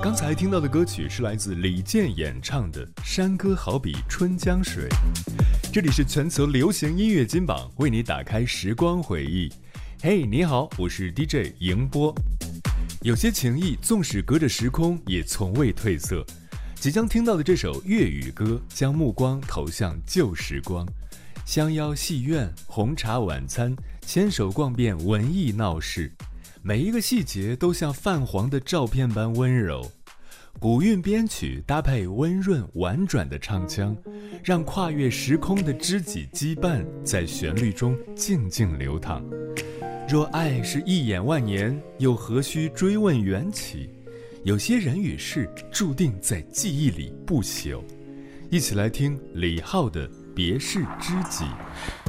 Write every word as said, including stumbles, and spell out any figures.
刚才听到的歌曲是来自李健演唱的《山歌好比春江水》。这里是全球流行音乐金榜，为你打开时光回忆。嘿、hey, 你好，我是 D J 迎波。有些情谊纵使隔着时空，也从未褪色。即将听到的这首粤语歌，将目光投向旧时光，相邀戏院，红茶晚餐，牵手逛遍文艺闹市，每一个细节都像泛黄的照片般温柔。古韵编曲搭配温润婉转的唱腔，让跨越时空的知己羁绊在旋律中静静流淌。若爱是一眼万年，又何须追问缘起？有些人与事注定在记忆里不朽。一起来听李浩的《别是知己》。